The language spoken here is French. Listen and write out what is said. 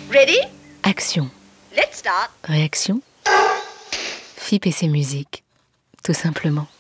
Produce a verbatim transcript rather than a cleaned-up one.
Ready? Action. Let's start. Réaction. F I P et ses musiques. Tout simplement.